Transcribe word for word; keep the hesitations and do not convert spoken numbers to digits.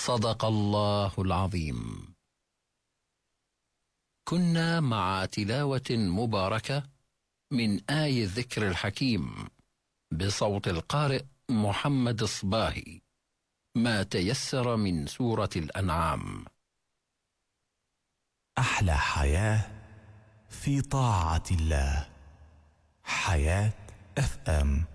صدق الله العظيم. كنا مع تلاوة مباركة من آي الذكر الحكيم بصوت القارئ محمد الصباهي، ما تيسر من سورة الأنعام. أحلى حياة في طاعة الله. حياة اف ام.